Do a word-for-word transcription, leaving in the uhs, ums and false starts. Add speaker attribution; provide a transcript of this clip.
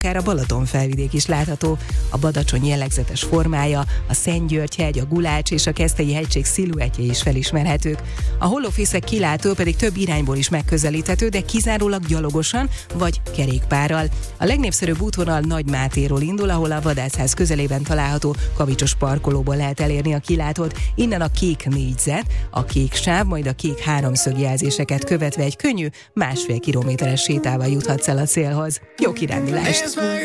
Speaker 1: akár a Balaton felvidék is látható. A Badacsony jellegzetes formája, a Szentgyörgy-hegy, a Gulács és a Keszthelyi hegység sziluettje is felismerhetők. A Hollófészek kilátó pedig több irányból is megközelíthető, de kizárólag gyalogosan vagy kerékpárral. A legnépszerűbb útvonal Nagymátéról indul, ahol a vadászház közelében található kavicsos parkolóból lehet elérni a kilátót. Innen a kék négyzet, a kék sáv, majd a kék háromszög jelzéseket követve egy könnyű, másfél kilométeres sétával juthatsz el a célhoz. Jó kirándulást!